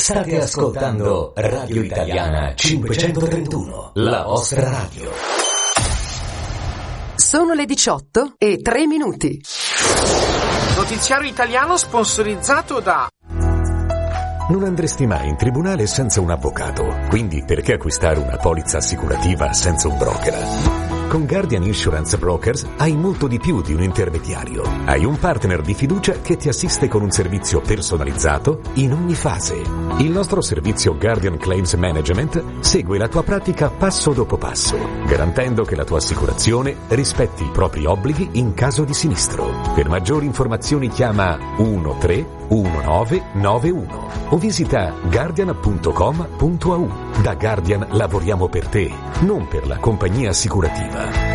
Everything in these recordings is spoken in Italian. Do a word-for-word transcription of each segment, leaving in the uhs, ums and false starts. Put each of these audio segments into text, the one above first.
State ascoltando Radio Italiana cinquecentotrentuno, la vostra radio. Sono le diciotto e tre minuti. Notiziario italiano sponsorizzato da... Non andresti mai in tribunale senza un avvocato, quindi perché acquistare una polizza assicurativa senza un broker? Con Guardian Insurance Brokers hai molto di più di un intermediario. Hai un partner di fiducia che ti assiste con un servizio personalizzato in ogni fase. Il nostro servizio Guardian Claims Management segue la tua pratica passo dopo passo, garantendo che la tua assicurazione rispetti i propri obblighi in caso di sinistro. Per maggiori informazioni chiama uno tre uno nove nove uno o visita guardian punto com punto a u. Da Guardian lavoriamo per te, non per la compagnia assicurativa.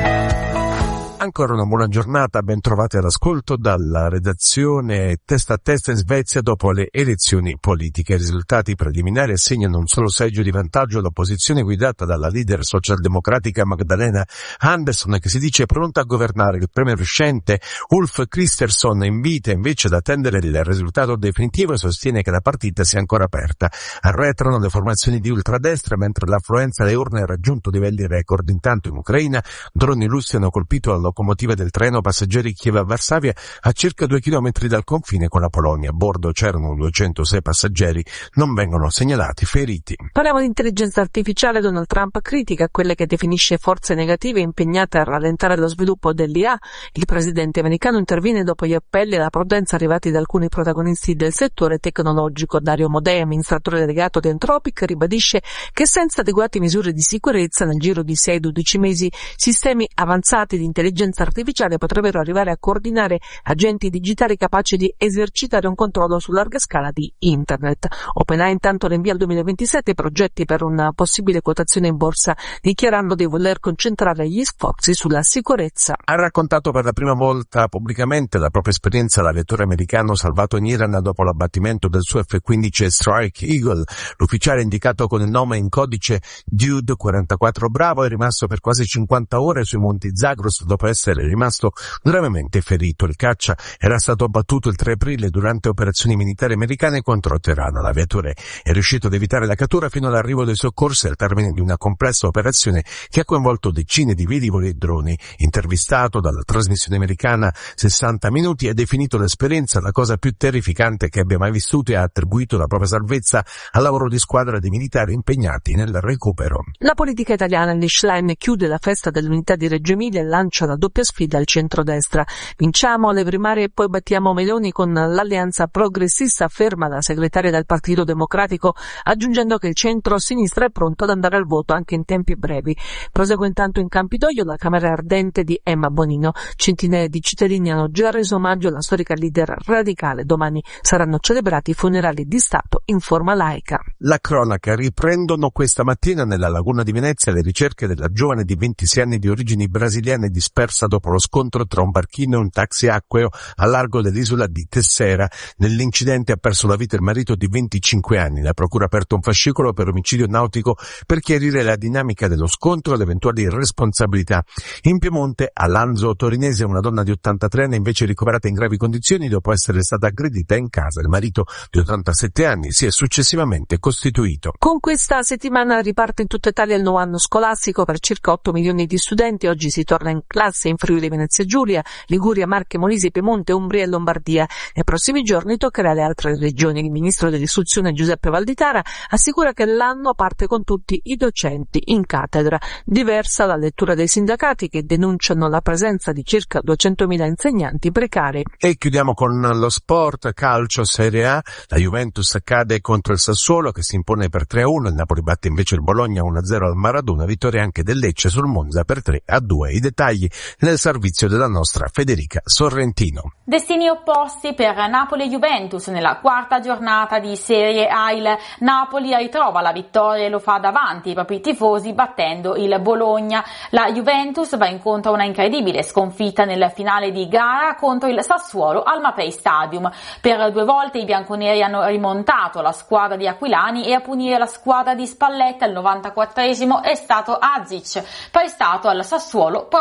Ancora una buona giornata, ben trovati all'ascolto dalla redazione testa a testa in Svezia dopo le elezioni politiche. I risultati preliminari assegnano un solo seggio di vantaggio all'opposizione guidata dalla leader socialdemocratica Magdalena Andersson, che si dice pronta a governare. Il premier uscente Ulf Kristersson invita invece ad attendere il risultato definitivo e sostiene che la partita sia ancora aperta. Arretrano le formazioni di ultradestra mentre l'affluenza alle urne ha raggiunto livelli record. Intanto in Ucraina droni russi hanno colpito la locomotiva del treno passeggeri Kiev-Varsavia a circa due chilometri dal confine con la Polonia. A bordo c'erano duecentosei passeggeri, non vengono segnalati feriti. Parliamo di intelligenza artificiale. Donald Trump critica quelle che definisce forze negative impegnate a rallentare lo sviluppo dell'I A. Il presidente americano interviene dopo gli appelli alla prudenza arrivati da alcuni protagonisti del settore tecnologico. Dario Modè, amministratore delegato di Anthropic, ribadisce che senza adeguate misure di sicurezza nel giro di sei dodici mesi sistemi avanzati di intelligenza artificiale potrebbero arrivare a coordinare agenti digitali capaci di esercitare un controllo su larga scala di Internet. OpenAI intanto rinvia al duemilaventisette i progetti per una possibile quotazione in borsa, dichiarando di voler concentrare gli sforzi sulla sicurezza. Ha raccontato per la prima volta pubblicamente la propria esperienza l'aviatore americano salvato in Iran dopo l'abbattimento del suo F quindici Strike Eagle. L'ufficiale indicato con il nome in codice Dude quarantaquattro Bravo è rimasto per quasi cinquanta ore sui monti Zagros dopo essere rimasto gravemente ferito. Il caccia era stato abbattuto il tre aprile durante operazioni militari americane contro Teheran. L'aviatore è riuscito ad evitare la cattura fino all'arrivo dei soccorsi al termine di una complessa operazione che ha coinvolto decine di velivoli e droni. Intervistato dalla trasmissione americana sessanta minuti, ha definito l'esperienza la cosa più terrificante che abbia mai vissuto e ha attribuito la propria salvezza al lavoro di squadra dei militari impegnati nel recupero. La politica italiana, Elly Schlein, chiude la festa dell'unità di Reggio Emilia e lancia la doppia sfida al centrodestra. Vinciamo le primarie e poi battiamo Meloni con l'alleanza progressista, afferma la segretaria del Partito Democratico, aggiungendo che il centro-sinistra è pronto ad andare al voto anche in tempi brevi. Prosegue intanto in Campidoglio la Camera ardente di Emma Bonino. Centinaia di cittadini hanno già reso omaggio alla storica leader radicale. Domani saranno celebrati i funerali di Stato in forma laica. La cronaca: riprendono questa mattina nella laguna di Venezia le ricerche della giovane di ventisei anni di origini brasiliane dispersa dopo lo scontro tra un barchino e un taxi acqueo a largo dell'isola di Tessera. Nell'incidente ha perso la vita il marito di venticinque anni. La procura ha aperto un fascicolo per omicidio nautico per chiarire la dinamica dello scontro e le eventuali responsabilità. In Piemonte, a Lanzo Torinese, una donna di ottantatré anni invece ricoverata in gravi condizioni dopo essere stata aggredita in casa. Il marito di ottantasette anni si è successivamente costituito. Con questa settimana riparte in tutta Italia il nuovo anno scolastico per circa otto milioni di studenti. Oggi si torna in classe in Friuli Venezia Giulia, Liguria, Marche, Molise, Piemonte, Umbria e Lombardia. Nei prossimi giorni toccherà alle altre regioni. Il ministro dell'istruzione Giuseppe Valditara assicura che l'anno parte con tutti i docenti in cattedra. Diversa la lettura dei sindacati, che denunciano la presenza di circa duecentomila insegnanti precari. E chiudiamo con lo sport. Calcio Serie A, la Juventus cade contro il Sassuolo che si impone per tre a uno, il Napoli batte invece il Bologna uno a zero al Maradona, vittoria anche del Lecce sul Monza per tre a due. I dettagli nel servizio della nostra Federica Sorrentino. Destini opposti per Napoli e Juventus nella quarta giornata di Serie A. Il Napoli ritrova la vittoria e lo fa davanti ai propri tifosi battendo il Bologna. La Juventus va incontro a una incredibile sconfitta nel finale di gara contro il Sassuolo al Mapei Stadium. Per due volte i bianconeri hanno rimontato la squadra di Aquilani e a punire la squadra di Spalletti al novantaquattresimo è stato Azic, prestato al Sassuolo proprio dalla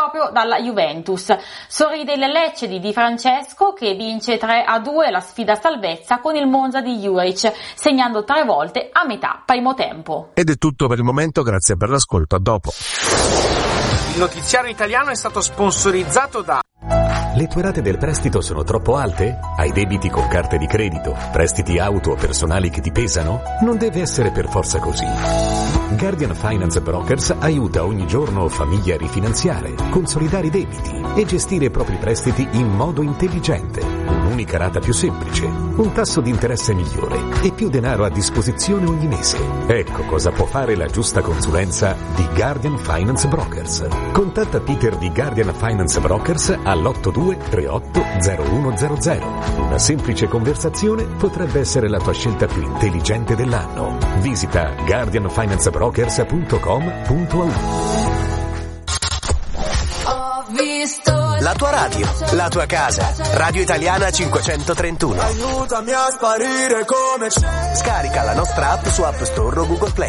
dalla Juventus. Sorride il Lecce di Di Francesco che vince tre a due la sfida a salvezza con il Monza di Juric, segnando tre volte a metà primo tempo. Ed è tutto per il momento, grazie per l'ascolto, a dopo. Il notiziario italiano è stato sponsorizzato da... Le tue rate del prestito sono troppo alte? Hai debiti con carte di credito? Prestiti auto o personali che ti pesano? Non deve essere per forza così. Guardian Finance Brokers aiuta ogni giorno famiglie a rifinanziare, consolidare i debiti e gestire i propri prestiti in modo intelligente. Un'unica rata più semplice, un tasso di interesse migliore e più denaro a disposizione ogni mese. Ecco cosa può fare la giusta consulenza di Guardian Finance Brokers. Contatta Peter di Guardian Finance Brokers all'otto due tre otto zero uno zero zero. Una semplice conversazione potrebbe essere la tua scelta più intelligente dell'anno. Visita guardian finance brokers punto com punto a u. La tua radio, la tua casa. Radio Italiana cinquecentotrentuno. Aiutami a sparire come c'è. Scarica la nostra app su App Store o Google Play.